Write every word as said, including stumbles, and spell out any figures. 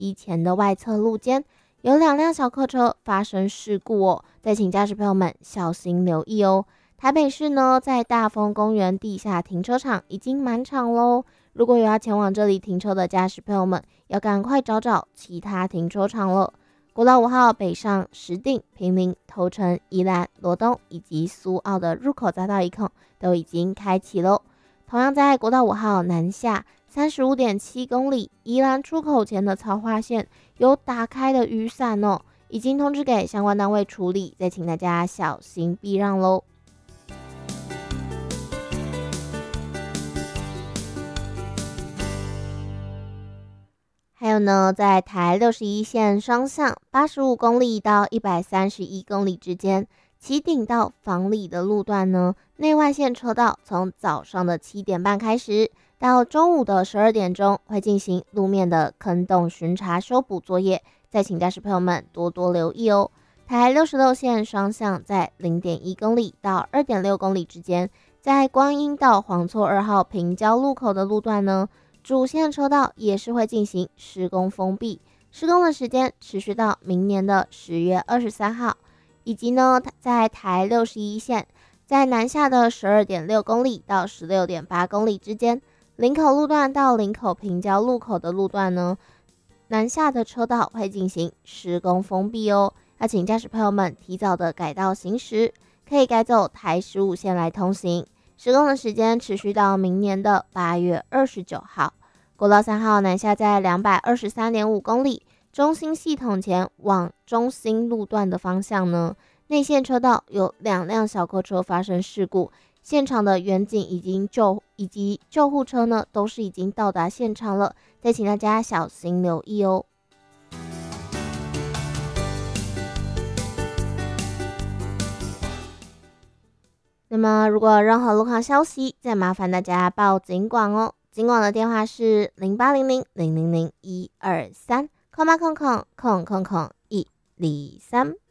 一前的外侧路肩，有两辆小客车发生事故哦，再请驾驶朋友们小心留意哦。台北市呢，在大丰公园地下停车场已经满场喽。如果有要前往这里停车的驾驶朋友们，要赶快找找其他停车场了。国道五号北上石碇、坪林、头城、宜兰、罗东以及苏澳的入口匝道一孔都已经开启喽。同样在国道五号南下 三十五点七 公里，宜兰出口前的草花线有打开的雨伞哦，已经通知给相关单位处理，再请大家小心避让喽。还有呢，在台六十一线双向八十五公里到一百三十一公里之间，旗顶到房里的路段呢，内外线车道从早上的七点半开始，到中午的十二点钟会进行路面的坑洞巡查修补作业，再请驾驶朋友们多多留意哦。台六十六线双向在 零点一公里到 二点六公里之间，在光阴到黄厝二号平交路口的路段呢，主线车道也是会进行施工封闭，施工的时间持续到明年的十月二十三号，以及呢，在台六十一线，在南下的 十二点六公里到 十六点八公里之间，林口路段到林口平交路口的路段呢，南下的车道会进行施工封闭哦，要请驾驶朋友们提早的改道行驶，可以改走台十五线来通行。施工的时间持续到明年的八月二十九号。国道三号南下在 两百二十三点五公里，中兴系统前往中兴路段的方向呢，内线车道有两辆小客车发生事故，现场的员警已经救以及救护车呢都是已经到达现场了，再请大家小心留意哦。那么如果有任何路况消息，再麻烦大家报警广哦。警广的电话是零八零零零零零一二三，空八空空空空空一二三。